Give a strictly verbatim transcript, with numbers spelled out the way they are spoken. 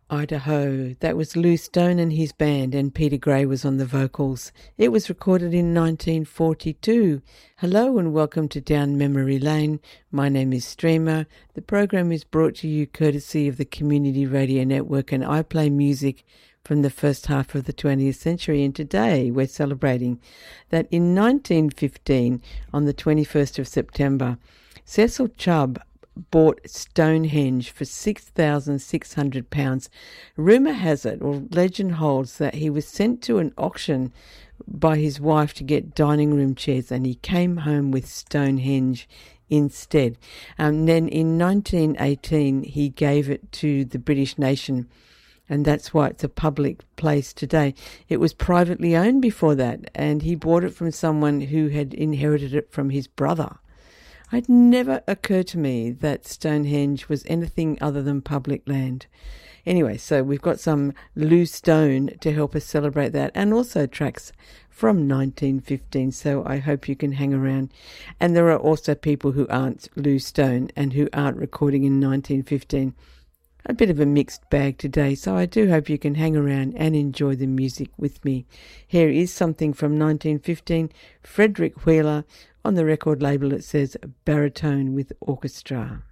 Idaho. That was Lou Stone and his band, and Peter Gray was on the vocals. It was recorded in nineteen forty-two. Hello and welcome to Down Memory Lane. My name is Streamer. The program is brought to you courtesy of the Community Radio Network, and I play music from the first half of the twentieth century. And today we're celebrating that in nineteen fifteen, on the twenty-first of September, Cecil Chubb bought Stonehenge for six thousand six hundred pounds. Rumour has it, or legend holds, that he was sent to an auction by his wife to get dining room chairs, and he came home with Stonehenge instead. Um, then in nineteen eighteen, he gave it to the British nation, and that's why it's a public place today. It was privately owned before that, and he bought it from someone who had inherited it from his brother. It never occurred to me that Stonehenge was anything other than public land. Anyway, so we've got some Lou Stone to help us celebrate that, and also tracks from nineteen fifteen, so I hope you can hang around. And there are also people who aren't Lou Stone and who aren't recording in nineteen fifteen. A bit of a mixed bag today, so I do hope you can hang around and enjoy the music with me. Here is something from nineteen fifteen, Frederick Wheeler. On the record label it says Baritone with Orchestra.